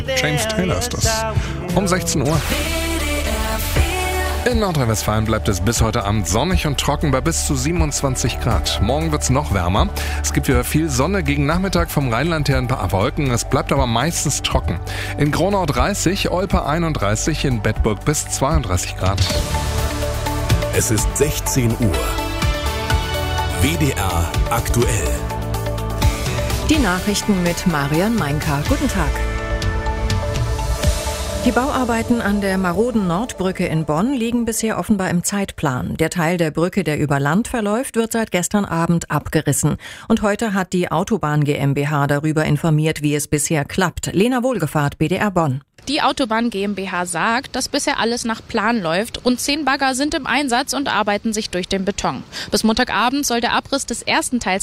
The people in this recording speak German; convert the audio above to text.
James Taylor ist das. Um 16 Uhr. In Nordrhein-Westfalen bleibt es bis heute Abend sonnig und trocken bei bis zu 27 Grad. Morgen wird's noch wärmer. Es gibt wieder viel Sonne, gegen Nachmittag vom Rheinland her ein paar Wolken. Es bleibt aber meistens trocken. In Gronau 30, Olpe 31, in Bedburg bis 32 Grad. Es ist 16 Uhr. WDR aktuell. Die Nachrichten mit Marian Meinka. Guten Tag. Die Bauarbeiten an der maroden Nordbrücke in Bonn liegen bisher offenbar im Zeitplan. Der Teil der Brücke, der über Land verläuft, wird seit gestern Abend abgerissen. Und heute hat die Autobahn GmbH darüber informiert, wie es bisher klappt. Lena Wohlgefahrt, BDR Bonn. Die Autobahn GmbH sagt, dass bisher alles nach Plan läuft. Rund 10 Bagger sind im Einsatz und arbeiten sich durch den Beton. Bis Montagabend soll der Abriss des ersten Teils